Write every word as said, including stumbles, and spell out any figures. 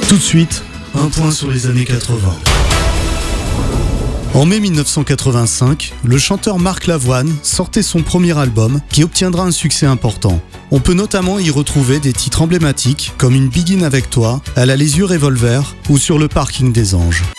Tout de suite, un point sur les années quatre-vingts. En mai mille neuf cent quatre-vingt-cinq, le chanteur Marc Lavoine sortait son premier album qui obtiendra un succès important. On peut notamment y retrouver des titres emblématiques comme Une Biguine avec toi, Elle a les yeux revolver ou Sur le parking des anges.